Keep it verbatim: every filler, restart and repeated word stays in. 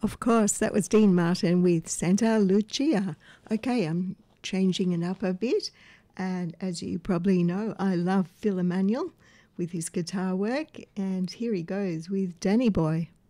Of course, that was Dean Martin with Santa Lucia. Okay, I'm changing it up a bit. And as you probably know, I love Phil Emmanuel with his guitar work. And here he goes with Danny Boy.